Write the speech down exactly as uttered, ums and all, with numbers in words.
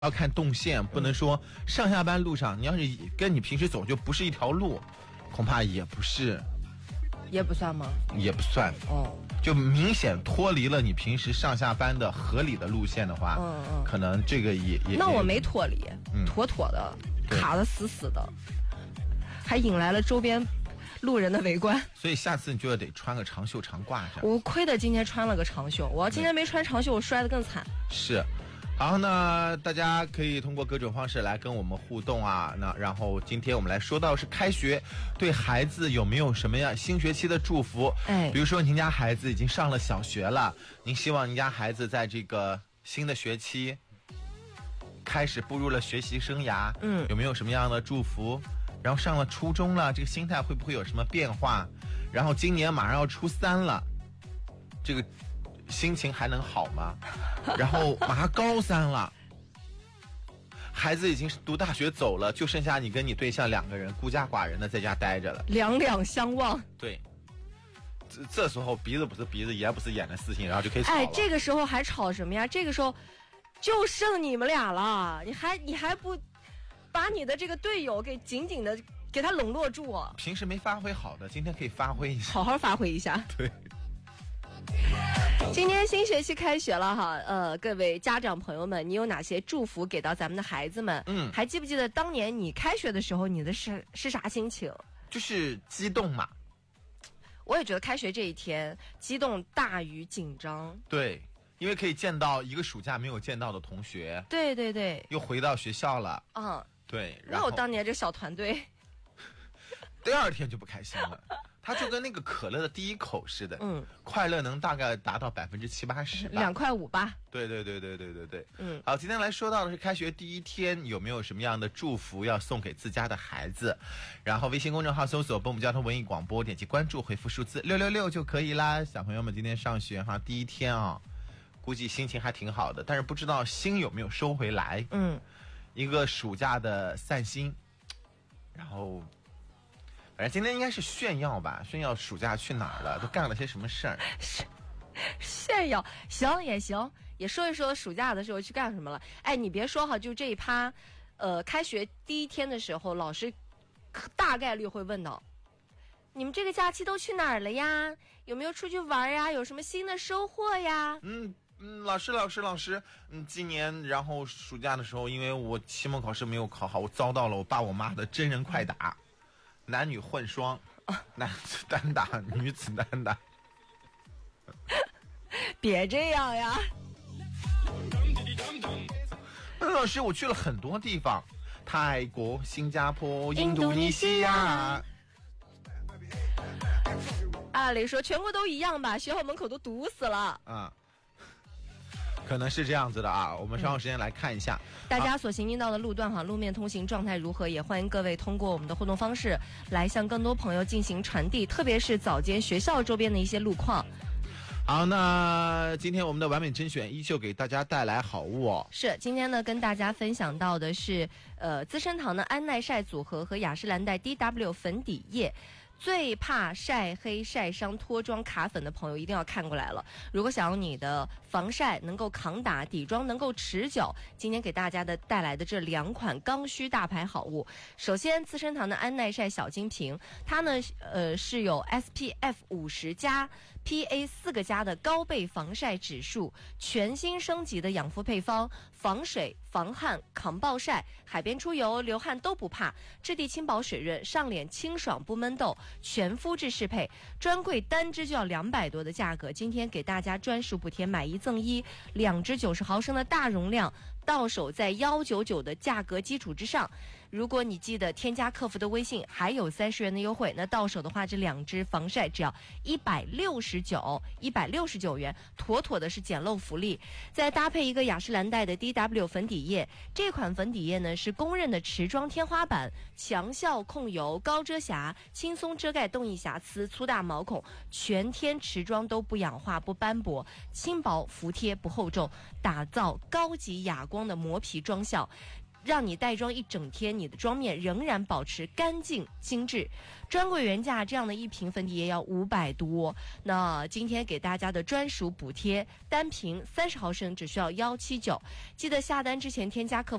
要看动线，不能说上下班路上，你要是跟你平时走就不是一条路，恐怕也不是， 也不算吗？ 也不算哦， 就明显脱离了你平时上下班的合理的路线的话， 嗯嗯， 可能这个也也那我没脱离， 嗯妥妥的卡得死死的，还引来了周边路人的围观。 所以下次你就要得穿个长袖长褂上。 我亏得今天穿了个长袖，我要今天没穿长袖，我摔得更惨。 是。好，那大家可以通过各种方式来跟我们互动啊。那然后今天我们来说到是开学，对孩子有没有什么样新学期的祝福？ 哎， 比如说您家孩子已经上了小学了，您希望您家孩子在这个新的学期开始步入了学习生涯， 嗯， 有没有什么样的祝福？然后上了初中了，这个心态会不会有什么变化？然后今年马上要初三了，这个心情还能好吗？然后马上高三了，孩子已经读大学走了，就剩下你跟你对象两个人孤家寡人的在家待着了， 两两相望。 对，这这时候鼻子不是鼻子，眼不是眼的事情，然后就可以吵了。 哎，这个时候还吵什么呀？这个时候就剩你们俩了，你还你还不把你的这个队友给紧紧的给他笼络住啊？ 平时没发挥好的，今天可以发挥一下， 好好发挥一下。 对。 今天新学期开学了哈，呃，各位家长朋友们，你有哪些祝福给到咱们的孩子们？ 嗯， 还记不记得当年你开学的时候，你的是是啥心情？ 就是激动嘛。 我也觉得开学这一天激动大于紧张。 对，因为可以见到一个暑假没有见到的同学。 对对对， 又回到学校了。 嗯， 对。然后那我当年这小团队， 第二天就不开心了。它就跟那个可乐的第一口似的， 嗯， 快乐能大概达到百分之七八十吧， 两块五吧。 对对对对对对对， 嗯。 好，今天来说到的是开学第一天，有没有什么样的祝福要送给自家的孩子？然后微信公众号搜索“蹦蹦交通文艺广播”，点击关注，回复数字六六六就可以啦。小朋友们今天上学哈，第一天啊，估计心情还挺好的，但是不知道心有没有收回来。 嗯， 一个暑假的散心，然后。反正今天应该是炫耀吧，炫耀暑假去哪儿了，都干了些什么事儿。 炫耀行也行，也说一说暑假的时候去干什么了。哎，你别说哈，就这一趴，呃，开学第一天的时候，老师大概率会问到，你们这个假期都去哪儿了呀？有没有出去玩呀？有什么新的收获呀？ 嗯嗯，老师老师老师，嗯，今年然后暑假的时候，因为我期末考试没有考好，我遭到了我爸我妈的真人快打。嗯，男女混双，男子单打，女子单打。 别这样呀！ 那老师，我去了很多地方，泰国、新加坡、印度尼西亚。 按理说全国都一样吧，学校门口都堵死了。 啊。可能是这样子的啊，我们稍后时间来看一下、 嗯、大家所行经到的路段哈，路面通行状态如何？也欢迎各位通过我们的互动方式来向更多朋友进行传递，特别是早间学校周边的一些路况。 好，那今天我们的完美甄选依旧给大家带来好物哦。 是，今天呢跟大家分享到的是呃资生堂的安耐晒组合和雅诗兰黛 D W 粉底液。最怕晒黑、晒伤、脱妆、卡粉的朋友一定要看过来了。如果想要你的防晒能够抗打、底妆能够持久，今天给大家的带来的这两款刚需大牌好物。首先，资生堂的安耐晒小金瓶，它呢呃是有 S P F 五十加、P A 四个加的高倍防晒指数，全新升级的养肤配方，防水、防汗、抗暴晒，海边出游、流汗都不怕，质地轻薄水润，上脸清爽不闷痘。全肤质适配，专柜单支就要两百多的价格，今天给大家专属补贴，买一赠一，两支九十毫升的大容量，到手在一百九十九的价格基础之上。如果你记得添加客服的微信，还有三十元的优惠，那到手的话，这两支防晒只要一百六十九，一百六十九元，妥妥的是捡漏福利。再搭配一个雅诗兰黛的 D W 粉底液，这款粉底液呢是公认的持妆天花板，强效控油、高遮瑕，轻松遮盖动腋瑕疵、粗大毛孔，全天持妆都不氧化、不斑驳，轻薄服帖不厚重，打造高级哑光的磨皮妆效。 让你带妆一整天，你的妆面仍然保持干净精致。专柜原价这样的一瓶粉底液要五百多，那今天给大家的专属补贴，单瓶三十毫升只需要幺七九。记得下单之前添加客服